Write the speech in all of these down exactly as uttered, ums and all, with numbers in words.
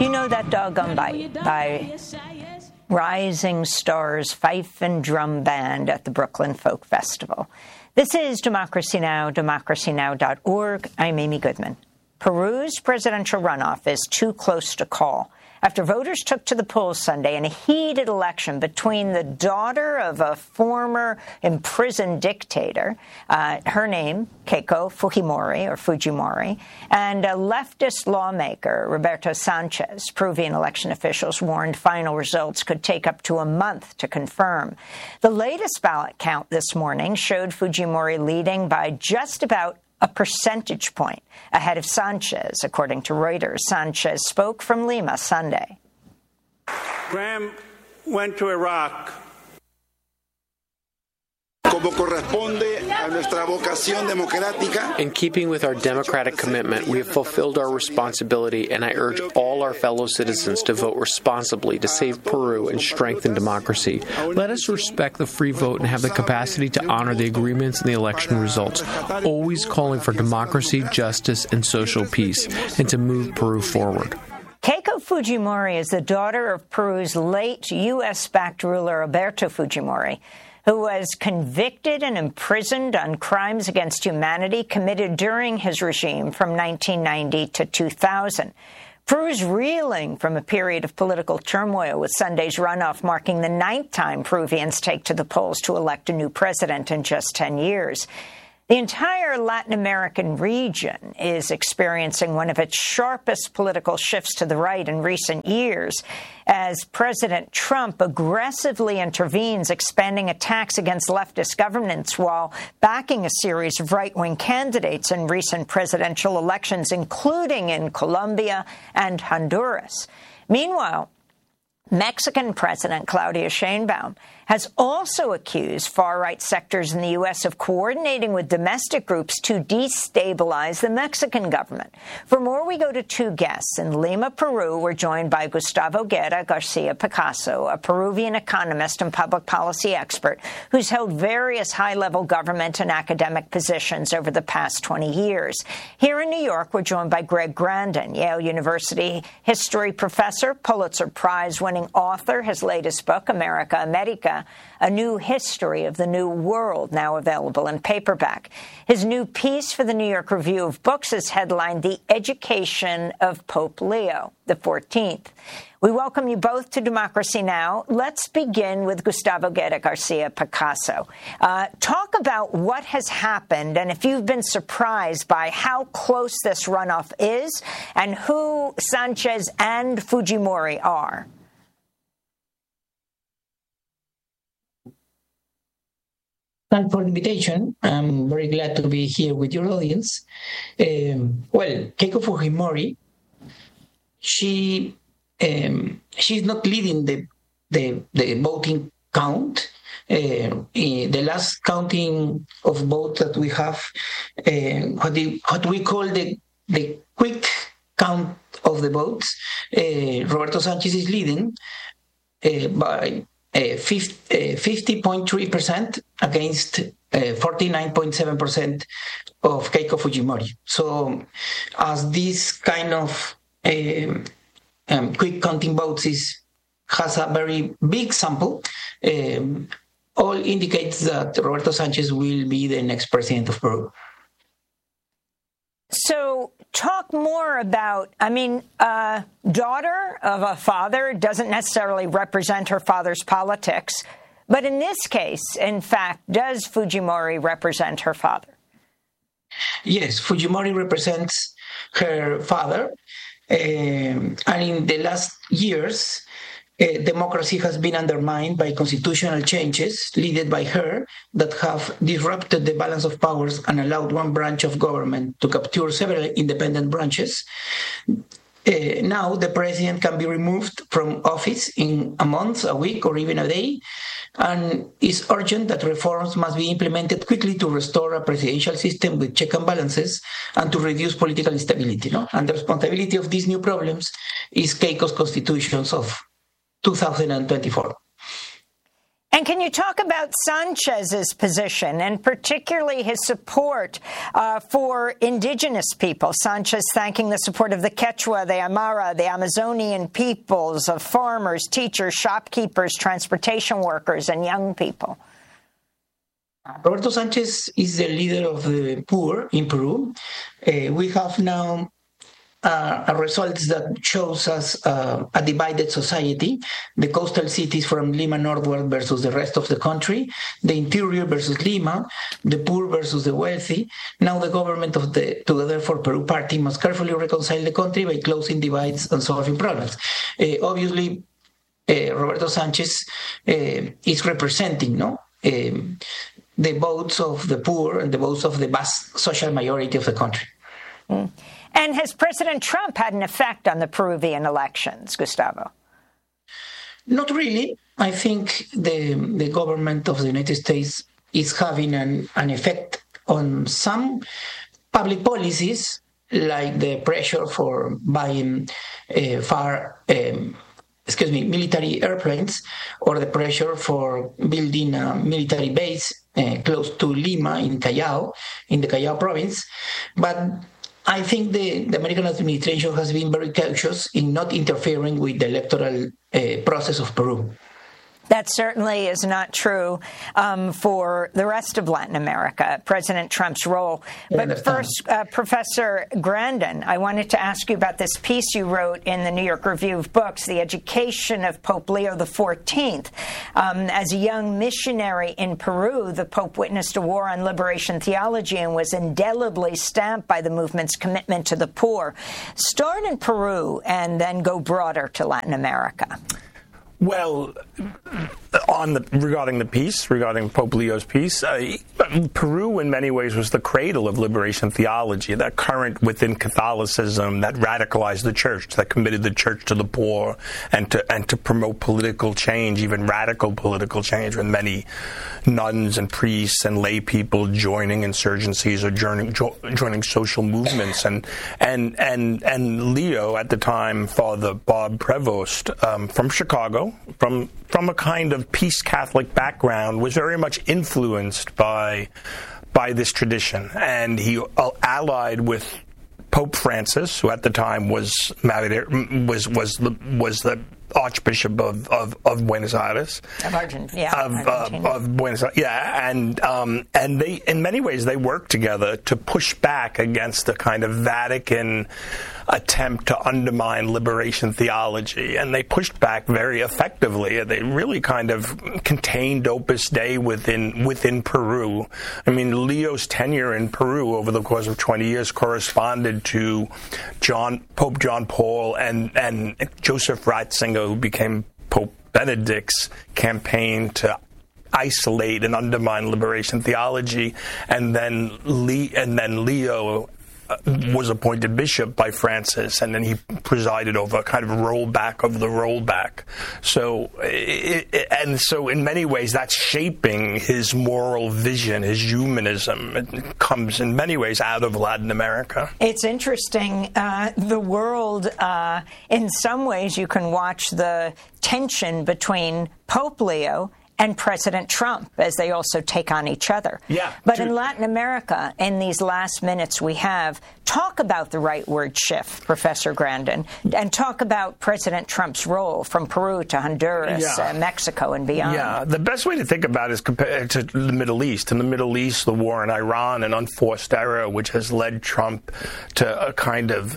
You know that doggone bite by Rising Stars Fife and Drum Band at the Brooklyn Folk Festival. This is Democracy Now!, democracy now dot org. I'm Amy Goodman. Peru's presidential runoff is too close to call after voters took to the polls Sunday in a heated election between the daughter of a former imprisoned dictator, uh, her name, Keiko Fujimori, or Fujimori, and a leftist lawmaker, Roberto Sanchez. Peruvian election officials warned final results could take up to a month to confirm. The latest ballot count this morning showed Fujimori leading by just about a percentage point ahead of Sanchez, according to Reuters. Sanchez spoke from Lima Sunday. Graham went to Iraq. Como corresponde a nuestra vocación democrática. In keeping with our democratic commitment, we have fulfilled our responsibility, and I urge all our fellow citizens to vote responsibly to save Peru and strengthen democracy. Let us respect the free vote and have the capacity to honor the agreements and the election results, always calling for democracy, justice, and social peace, and to move Peru forward. Keiko Fujimori is the daughter of Peru's late U S-backed ruler Alberto Fujimori, who was convicted and imprisoned on crimes against humanity committed during his regime from nineteen ninety to two thousand. Peru is reeling from a period of political turmoil, with Sunday's runoff marking the ninth time Peruvians take to the polls to elect a new president in just ten years. The entire Latin American region is experiencing one of its sharpest political shifts to the right in recent years, as President Trump aggressively intervenes, expanding attacks against leftist governments while backing a series of right-wing candidates in recent presidential elections, including in Colombia and Honduras. Meanwhile, Mexican President Claudia Sheinbaum has also accused far-right sectors in the U S of coordinating with domestic groups to destabilize the Mexican government. For more, we go to two guests. In Lima, Peru, we're joined by Gustavo Guerra Garcia Picasso, a Peruvian economist and public policy expert who's held various high-level government and academic positions over the past twenty years. Here in New York, we're joined by Greg Grandin, Yale University history professor, Pulitzer Prize-winning author. His latest book, America America, A New History of the New World, now available in paperback. His new piece for the New York Review of Books is headlined The Education of Pope Leo the fourteenth. We welcome you both to Democracy Now! Let's begin with Gustavo Guerra Garcia Picasso. Uh, talk about what has happened and if you've been surprised by how close this runoff is and who Sanchez and Fujimori are. Thanks for the invitation. I'm very glad to be here with your audience. Um, well, Keiko Fujimori, she um, she's not leading the the, the voting count. Uh, the last counting of votes that we have, uh, what, the, what we call the the quick count of the votes, uh, Roberto Sanchez is leading uh, by Uh, fifty point three percent against uh, forty-nine point seven percent of Keiko Fujimori. So as this kind of uh, um, quick counting votes is, has a very big sample, um, all indicates that Roberto Sanchez will be the next president of Peru. So talk more about, I mean, uh, daughter of a father doesn't necessarily represent her father's politics. But in this case, in fact, does Fujimori represent her father? Yes, Fujimori represents her father. Um, and in the last years, Uh, democracy has been undermined by constitutional changes led by her that have disrupted the balance of powers and allowed one branch of government to capture several independent branches. Uh, now the president can be removed from office in a month, a week, or even a day, and it's urgent that reforms must be implemented quickly to restore a presidential system with check and balances and to reduce political instability. No? And the responsibility of these new problems is Keiko's constitutions of two thousand twenty-four. And can you talk about Sanchez's position, and particularly his support uh, for indigenous people? Sanchez thanking the support of the Quechua, the Aymara, the Amazonian peoples, of farmers, teachers, shopkeepers, transportation workers, and young people. Roberto Sanchez is the leader of the poor in Peru. Uh, we have now Uh, a result that shows us uh, a divided society, the coastal cities from Lima northward versus the rest of the country, the interior versus Lima, the poor versus the wealthy. Now the government of the Together for Peru party must carefully reconcile the country by closing divides and solving problems. Uh, obviously, uh, Roberto Sanchez uh, is representing no, um, the votes of the poor and the votes of the vast social majority of the country. Mm. And has President Trump had an effect on the Peruvian elections, Gustavo? Not really. I think the the government of the United States is having an, an effect on some public policies, like the pressure for buying uh, far, um, excuse me, military airplanes, or the pressure for building a military base uh, close to Lima in Callao, in the Callao province. But I think the, the American administration has been very cautious in not interfering with the electoral uh, process of Peru. That certainly is not true um, for the rest of Latin America, President Trump's role. But first, uh, Professor Grandin, I wanted to ask you about this piece you wrote in the New York Review of Books, The Education of Pope Leo the fourteenth. Um, as a young missionary in Peru, the Pope witnessed a war on liberation theology and was indelibly stamped by the movement's commitment to the poor. Start in Peru and then go broader to Latin America. Well, on the regarding the piece, regarding Pope Leo's piece, uh, Peru in many ways was the cradle of liberation theology, that current within Catholicism that radicalized the church, that committed the church to the poor and to and to promote political change, even radical political change, with many nuns and priests and lay people joining insurgencies or joining, jo- joining social movements. And and and and Leo at the time, Father Bob Prevost um, from Chicago, from from a kind of peace Catholic background, was very much influenced by by this tradition, and he uh, allied with Pope Francis, who at the time was married, was was the was the Archbishop of, of, of Buenos Aires, of Argentina, yeah, of, Argentina. Uh, of Buenos Aires, yeah, and um, and they, in many ways, they worked together to push back against the kind of Vatican attempt to undermine liberation theology, and they pushed back very effectively. They really kind of contained Opus Dei within within Peru. I mean, Leo's tenure in Peru over the course of twenty years corresponded to John Pope John Paul and and Joseph Ratzinger, who became Pope Benedict's campaign to isolate and undermine liberation theology, and then Le- and then Leo was appointed bishop by Francis, and then he presided over a kind of rollback of the rollback. So, it, it, and so in many ways, that's shaping his moral vision, his humanism. It comes in many ways out of Latin America. It's interesting. Uh, the world, uh, in some ways, you can watch the tension between Pope Leo and President Trump as they also take on each other. Yeah, but true. In Latin America, in these last minutes we have, talk about the rightward shift, Professor Grandin, and talk about President Trump's role from Peru to Honduras, yeah. uh, Mexico, and beyond. Yeah, the best way to think about it is compared to the Middle East. In the Middle East, the war in Iran, an unforced error which has led Trump to a kind of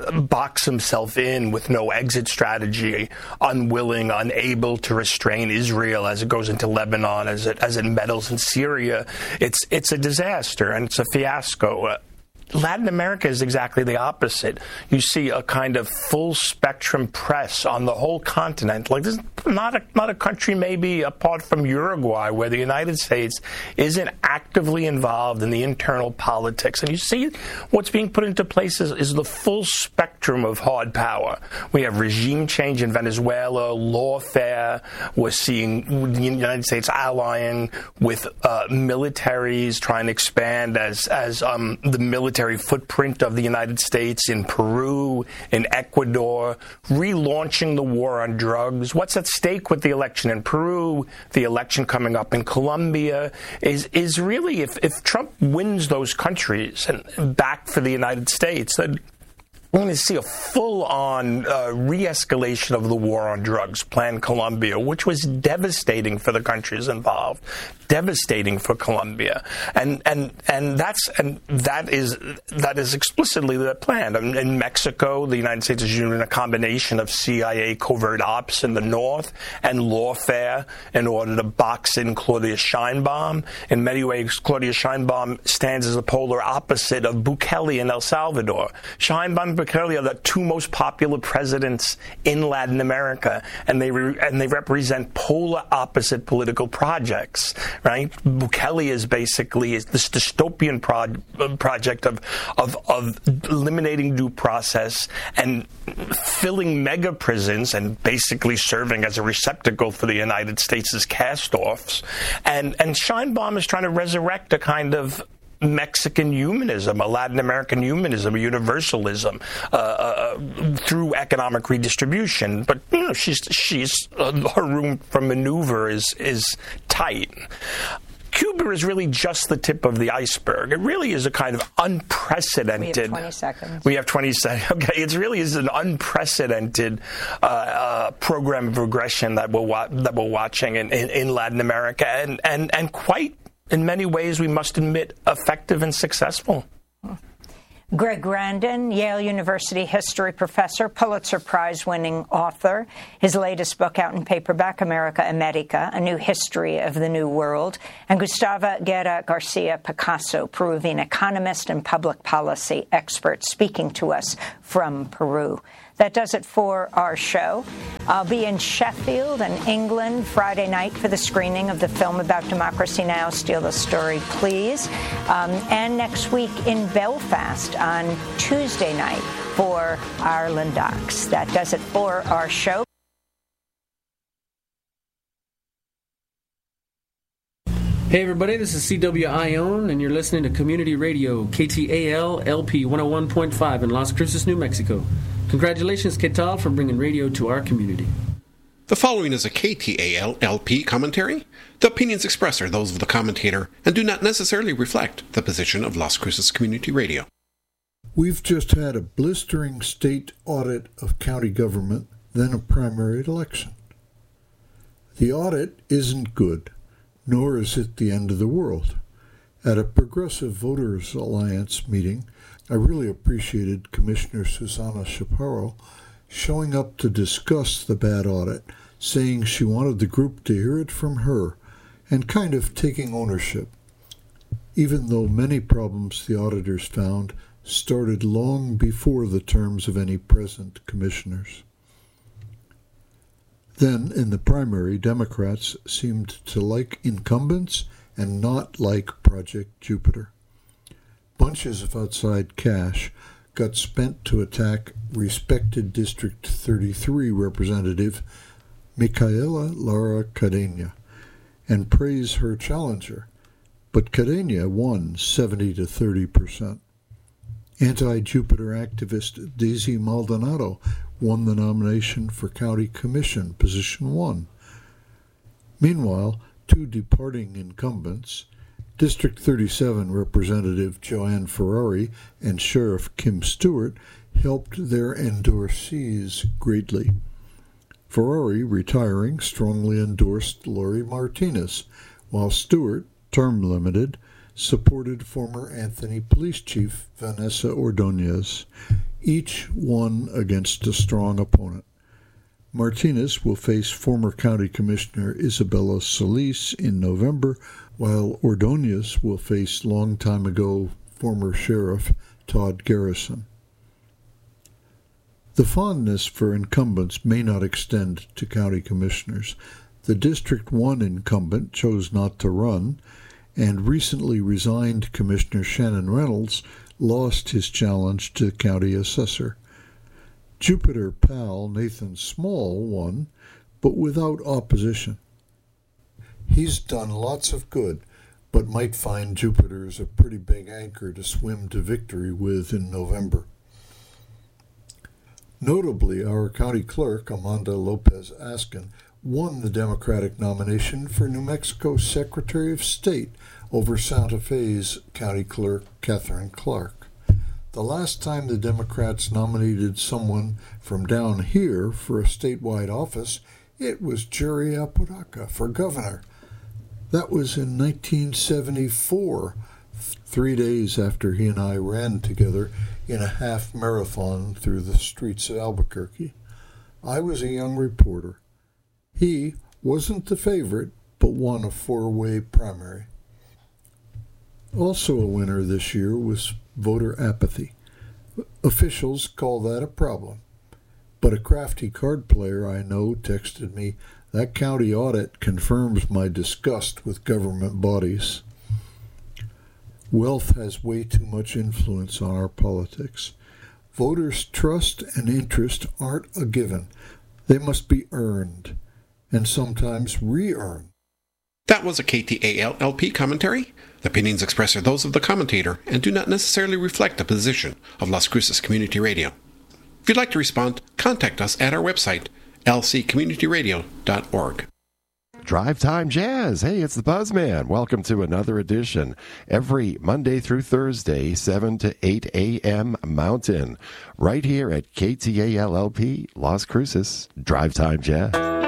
box himself in with no exit strategy, unwilling, unable to restrain Israel as it goes into Lebanon, as it as it meddles in Syria. It's it's a disaster and it's a fiasco. Uh, Latin America is exactly the opposite. You see a kind of full spectrum press on the whole continent. Like, this is not a, not a country maybe apart from Uruguay where the United States isn't actively involved in the internal politics. And you see what's being put into place is, is the full spectrum of hard power. We have regime change in Venezuela, lawfare. We're seeing the United States allying with uh, militaries, trying to expand as, as um, the military military footprint of the United States in Peru, in Ecuador, relaunching the war on drugs. What's at stake with the election in Peru, the election coming up in Colombia, is is really, if, if Trump wins those countries and, and back for the United States, then we're going to see a full-on uh, re-escalation of the war on drugs, Plan Colombia, which was devastating for the countries involved, devastating for Colombia, and and and that's and that is that is explicitly the plan. In, in Mexico, the United States is using a combination of C I A covert ops in the north and lawfare in order to box in Claudia Sheinbaum. In many ways, Claudia Sheinbaum stands as a polar opposite of Bukele in El Salvador. Sheinbaum Bukele are the two most popular presidents in Latin America, and they re- and they represent polar opposite political projects. Right? Bukele is basically is this dystopian pro- project of, of of eliminating due process and filling mega prisons and basically serving as a receptacle for the United States' cast-offs. And and Sheinbaum is trying to resurrect a kind of Mexican humanism, a Latin American humanism, a universalism uh, uh, through economic redistribution. But you know, she's she's uh, her room for maneuver is is tight. Cuba is really just the tip of the iceberg. It really is a kind of unprecedented. We have twenty seconds. We have twenty seconds. Okay, it really is an unprecedented uh, uh, program of aggression that we're wa- that we're watching in, in, in Latin America, and and and quite. In many ways, we must admit, effective and successful. Greg Grandin, Yale University history professor, Pulitzer Prize-winning author. His latest book out in paperback, America America, A New History of the New World. And Gustavo Guerra Garcia Picasso, Peruvian economist and public policy expert, speaking to us from Peru. That does it for our show. I'll be in Sheffield and England Friday night for the screening of the film about Democracy Now!, Steal the Story, Please. Um, and next week in Belfast on Tuesday night for Ireland Docs. That does it for our show. Hey everybody, this is C W Ione, and you're listening to Community Radio, K T A L L P one oh one point five in Las Cruces, New Mexico. Congratulations, ¿Qué tal?, for bringing radio to our community. The following is a K T A L L P commentary. The opinions expressed are those of the commentator and do not necessarily reflect the position of Las Cruces Community Radio. We've just had a blistering state audit of county government, then a primary election. The audit isn't good, nor is it the end of the world. At a Progressive Voters Alliance meeting, I really appreciated Commissioner Susana Chaparro showing up to discuss the bad audit, saying she wanted the group to hear it from her, and kind of taking ownership, even though many problems the auditors found started long before the terms of any present commissioners. Then, in the primary, Democrats seemed to like incumbents and not like Project Jupiter. Bunches of outside cash got spent to attack respected District thirty-three Representative Micaela Lara Cadena and praise her challenger, but Cadena won seventy to thirty percent. Anti-Jupiter activist Daisy Maldonado won the nomination for County Commission, position one. Meanwhile, two departing incumbents, District thirty-seven Representative Joanne Ferrari and Sheriff Kim Stewart, helped their endorsees greatly. Ferrari, retiring, strongly endorsed Lori Martinez, while Stewart, term limited, supported former Anthony Police Chief Vanessa Ordóñez. Each won against a strong opponent. Martinez will face former County Commissioner Isabella Solis in November, while Ordóñez will face long time ago former Sheriff Todd Garrison. The fondness for incumbents may not extend to county commissioners. The District one incumbent chose not to run, and recently resigned Commissioner Shannon Reynolds lost his challenge to county assessor. Jupiter pal Nathan Small won, but without opposition. He's done lots of good, but might find Jupiter's a pretty big anchor to swim to victory with in November. Notably, our county clerk, Amanda Lopez Askin, won the Democratic nomination for New Mexico's Secretary of State over Santa Fe's county clerk, Catherine Clark. The last time the Democrats nominated someone from down here for a statewide office, it was Jerry Apodaca for governor. That was in nineteen seventy-four, three days after he and I ran together in a half marathon through the streets of Albuquerque. I was a young reporter. He wasn't the favorite, but won a four-way primary. Also a winner this year was voter apathy. Officials call that a problem. But a crafty card player I know texted me, "That county audit confirms my disgust with government bodies." Wealth has way too much influence on our politics. Voters' trust and interest aren't a given. They must be earned, and sometimes re-earned. That was a K T A L L P commentary. The opinions expressed are those of the commentator and do not necessarily reflect the position of Las Cruces Community Radio. If you'd like to respond, contact us at our website, l c community radio dot org. Drive Time Jazz. Hey, it's the Buzzman. Welcome to another edition. Every Monday through Thursday, seven to eight a.m. Mountain, right here at K T A L L P, Las Cruces. Drive Time Jazz.